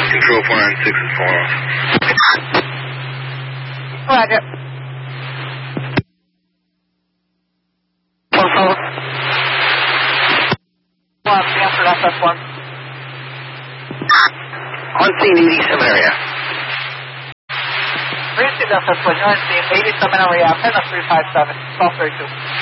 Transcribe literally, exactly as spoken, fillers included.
Control four nine six is pulling off. Roger. Close over. One, Stanford F S one. On scene, eighty-seven area. Received F S one, you're on scene, eighty-seven area, ten three five seven, twelve thirty-two.